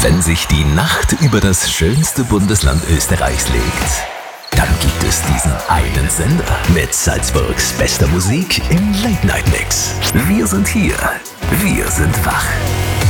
Wenn sich die Nacht über das schönste Bundesland Österreichs legt, dann gibt es diesen einen Sender mit Salzburgs bester Musik im Late-Night-Mix. Wir sind hier. Wir sind wach.